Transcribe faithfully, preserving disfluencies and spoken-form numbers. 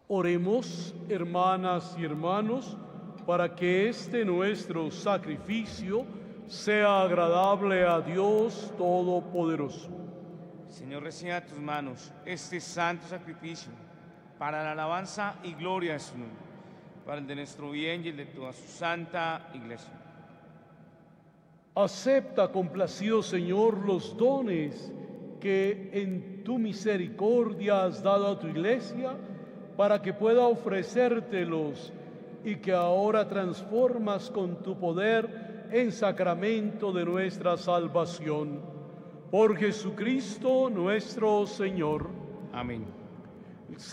Oremos, hermanas y hermanos, para que este nuestro sacrificio sea agradable a Dios Todopoderoso. Señor, reciba a tus manos este santo sacrificio para la alabanza y gloria de su nombre, para el de nuestro bien y el de toda su santa Iglesia. Acepta, complacido Señor, los dones que en tu misericordia has dado a tu Iglesia, para que pueda ofrecértelos y que ahora transformas con tu poder en sacramento de nuestra salvación. Por Jesucristo nuestro Señor. Amén.